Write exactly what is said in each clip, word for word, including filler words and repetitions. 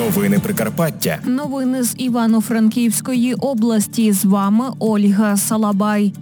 Новини Прикарпаття. Новини з Івано-Франківської області. З вами Ольга Салабай.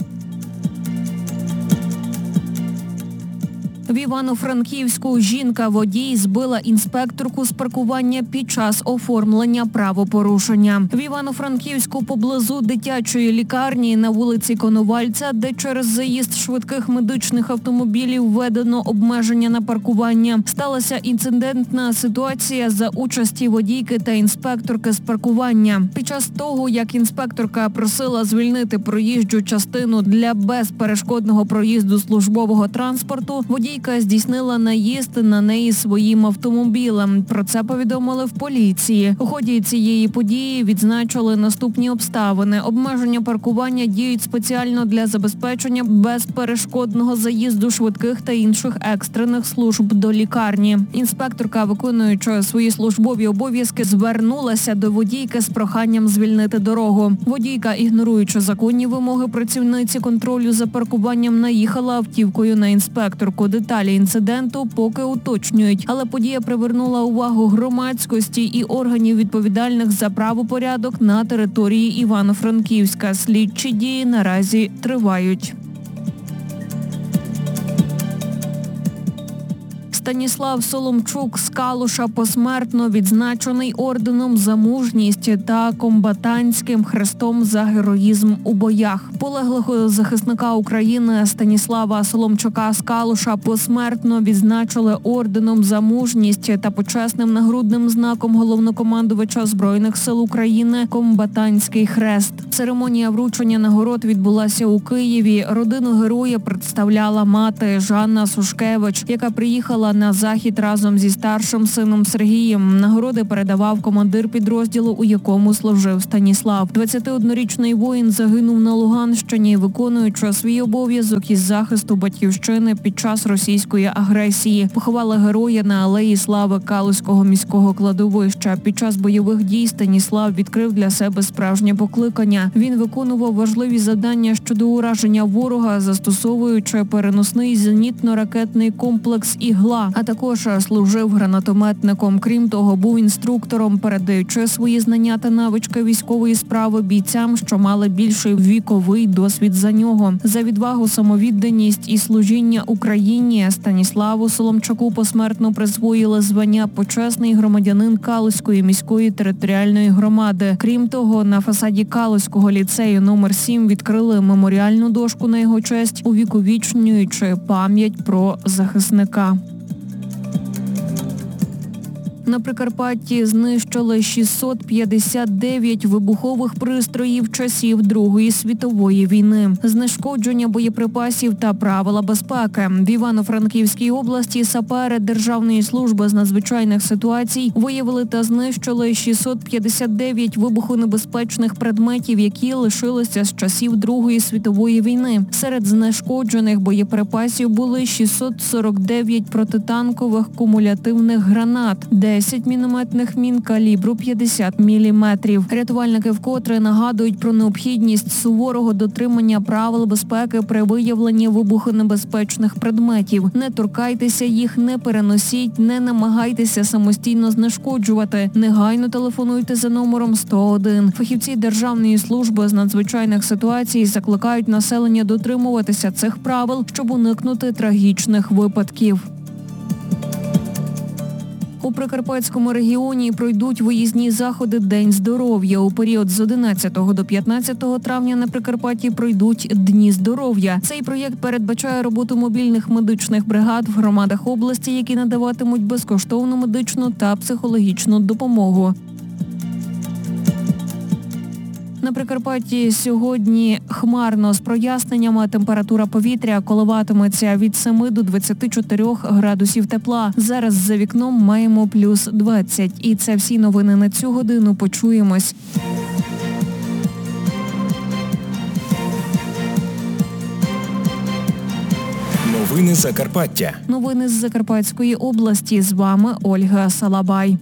В Івано-Франківську жінка-водій збила інспекторку з паркування під час оформлення правопорушення. В Івано-Франківську поблизу дитячої лікарні на вулиці Коновальця, де через заїзд швидких медичних автомобілів введено обмеження на паркування, сталася інцидентна ситуація за участі водійки та інспекторки з паркування. Під час того, як інспекторка просила звільнити проїжджу частину для безперешкодного проїзду службового транспорту, водійка здійснила наїзд на неї своїм автомобілем. Про це повідомили в поліції. У ході цієї події відзначили наступні обставини. Обмеження паркування діють спеціально для забезпечення безперешкодного заїзду швидких та інших екстрених служб до лікарні. Інспекторка, виконуючи свої службові обов'язки, звернулася до водійки з проханням звільнити дорогу. Водійка, ігноруючи законні вимоги працівниці контролю за паркуванням, наїхала автівкою на інспекторку. Деталі інциденту поки уточнюють, але подія привернула увагу громадськості і органів, відповідальних за правопорядок на території Івано-Франківська. Слідчі дії наразі тривають. Станіслав Соломчук з Калуша посмертно відзначений орденом за мужність та комбатантським хрестом за героїзм у боях. Полеглого захисника України Станіслава Соломчука з Калуша посмертно відзначили орденом за мужність та почесним нагрудним знаком головнокомандувача Збройних сил України комбатантський хрест. Церемонія вручення нагород відбулася у Києві. Родину героя представляла мати Жанна Сушкевич, яка приїхала на захід разом зі старшим сином Сергієм. Нагороди передавав командир підрозділу, у якому служив Станіслав. двадцятиоднорічний воїн загинув на Луганщині, виконуючи свій обов'язок із захисту батьківщини під час російської агресії. Поховали героя на Алеї Слави Калузького міського кладовища. Під час бойових дій Станіслав відкрив для себе справжнє покликання. Він виконував важливі завдання щодо ураження ворога, застосовуючи переносний зенітно-ракетний комплекс «Ігла», а також служив гранатометником. Крім того, був інструктором, передаючи свої знання та навички військової справи бійцям, що мали більший віковий досвід за нього. За відвагу, самовідданість і служіння Україні Станіславу Соломчуку посмертно присвоїли звання «Почесний громадянин Калузької міської територіальної громади». Крім того, на фасаді Калузького ліцею номер сім відкрили меморіальну дошку на його честь, увіковічнюючи пам'ять про захисника. На Прикарпатті знищили шістсот п'ятдесят дев'ять вибухових пристроїв часів Другої світової війни. Знешкодження боєприпасів та правила безпеки. В Івано-Франківській області сапери Державної служби з надзвичайних ситуацій виявили та знищили шістсот п'ятдесят дев'ять вибухонебезпечних предметів, які лишилися з часів Другої світової війни. Серед знешкоджених боєприпасів були шістсот сорок дев'ять протитанкових кумулятивних гранат, десять мінометних мін калібру п'ятдесят міліметрів. Рятувальники вкотре нагадують про необхідність суворого дотримання правил безпеки при виявленні вибухонебезпечних предметів. Не торкайтеся їх, не переносіть, не намагайтеся самостійно знешкоджувати. Негайно телефонуйте за номером сто один. Фахівці Державної служби з надзвичайних ситуацій закликають населення дотримуватися цих правил, щоб уникнути трагічних випадків. У Прикарпатському регіоні пройдуть виїзні заходи «День здоров'я». У період з одинадцятого до п'ятнадцятого травня на Прикарпатті пройдуть «Дні здоров'я». Цей проєкт передбачає роботу мобільних медичних бригад в громадах області, які надаватимуть безкоштовну медичну та психологічну допомогу. На Прикарпатті сьогодні хмарно з проясненнями. Температура повітря коливатиметься від семи до двадцяти чотирьох градусів тепла. Зараз за вікном маємо плюс двадцять. І це всі новини на цю годину. Почуємось. Новини Закарпаття. Новини з Закарпатської області. З вами Ольга Салабай.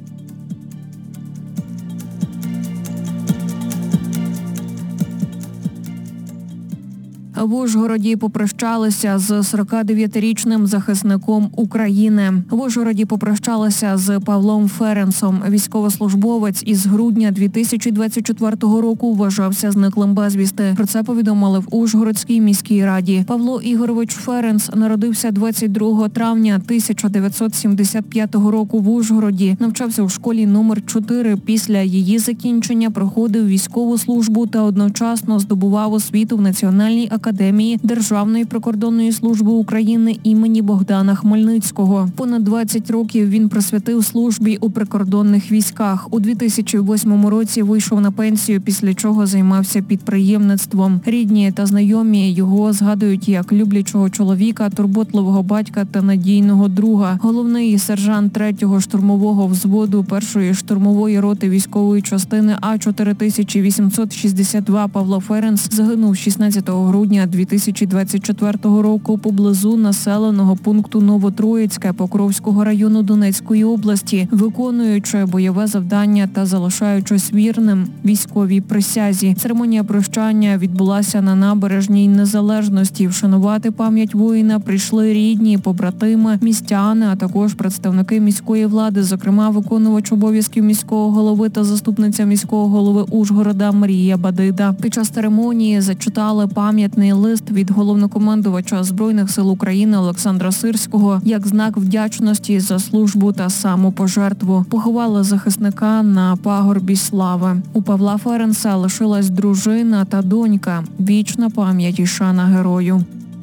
В Ужгороді попрощалися з сорокадев'ятирічним захисником України. В Ужгороді попрощалися з Павлом Ференсом. Військовослужбовець із грудня дві тисячі двадцять четвертого року вважався зниклим безвісти. Про це повідомили в Ужгородській міській раді. Павло Ігорович Ференс народився двадцять другого травня тисяча дев'ятсот сімдесят п'ятого року в Ужгороді. Навчався у школі номер чотири. Після її закінчення проходив військову службу та одночасно здобував освіту в Національній академії Державної прикордонної служби України імені Богдана Хмельницького. Понад двадцять років він присвятив службі у прикордонних військах. У дві тисячі восьмому році вийшов на пенсію, після чого займався підприємництвом. Рідні та знайомі його згадують як люблячого чоловіка, турботливого батька та надійного друга. Головний сержант третього штурмового взводу першої штурмової роти військової частини А чотири тисячі вісімсот шістдесят два Павло Ференс загинув шістнадцятого грудня дві тисячі двадцять четвертого року поблизу населеного пункту Новотроїцьке Покровського району Донецької області, виконуючи бойове завдання та залишаючись вірним військовій присязі. Церемонія прощання відбулася на набережній Незалежності. Вшанувати пам'ять воїна прийшли рідні, побратими, містяни, а також представники міської влади, зокрема виконувач обов'язків міського голови та заступниця міського голови Ужгорода Марія Бадида. Під час церемонії зачитали пам'ятний лист від головнокомандувача Збройних сил України Олександра Сирського як знак вдячності за службу та самопожертву. Поховали захисника на пагорбі слави. У Павла Ференса лишилась дружина та донька. Вічна пам'ять і шана герою.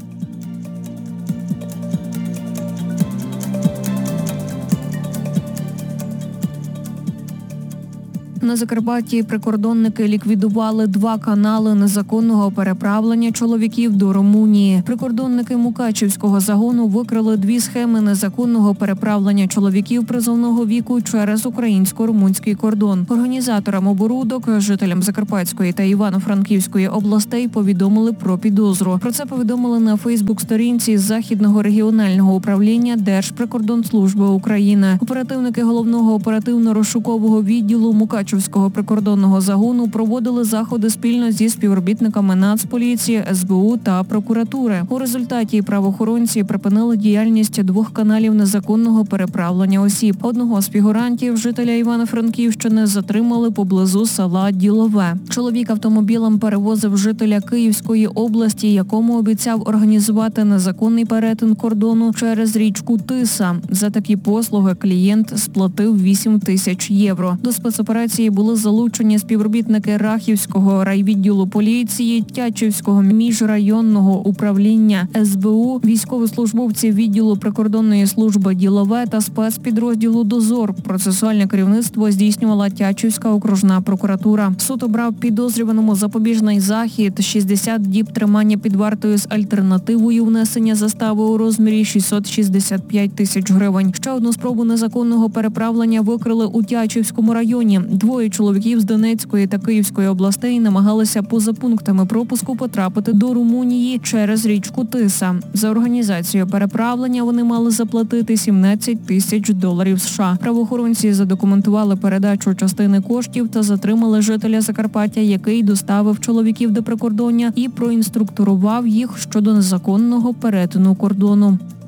На Закарпатті прикордонники ліквідували два канали незаконного переправлення чоловіків до Румунії. Прикордонники Мукачівського загону викрили дві схеми незаконного переправлення чоловіків призовного віку через українсько-румунський кордон. Організаторам оборудок, жителям Закарпатської та Івано-Франківської областей повідомили про підозру. Про це повідомили на Фейсбук-сторінці Західного регіонального управління Держприкордонслужби України. Оперативники головного оперативно-розшукового відділу Мукачівського Мукачівського прикордонного загону проводили заходи спільно зі співробітниками Нацполіції, ес бе у та прокуратури. У результаті правоохоронці припинили діяльність двох каналів незаконного переправлення осіб. Одного з фігурантів, жителя Івано-Франківщини, затримали поблизу села Ділове. Чоловік автомобілем перевозив жителя Київської області, якому обіцяв організувати незаконний перетин кордону через річку Тиса. За такі послуги клієнт сплатив вісім тисяч євро. До спецоперації були залучені співробітники Рахівського райвідділу поліції, Тячівського міжрайонного управління ес бе у, військовослужбовці відділу прикордонної служби Ділове та спецпідрозділу «Дозор». Процесуальне керівництво здійснювала Тячівська окружна прокуратура. Суд обрав підозрюваному запобіжний захід – шістдесят діб тримання під вартою з альтернативою внесення застави у розмірі шістсот шістдесят п'ять тисяч гривень. Ще одну спробу незаконного переправлення викрили у Тячівському районі. Двоє чоловіків з Донецької та Київської областей намагалися поза пунктами пропуску потрапити до Румунії через річку Тиса. За організацію переправлення вони мали заплатити сімнадцять тисяч доларів США. Правоохоронці задокументували передачу частини коштів та затримали жителя Закарпаття, який доставив чоловіків до прикордоння і проінструктурував їх щодо незаконного перетину кордону.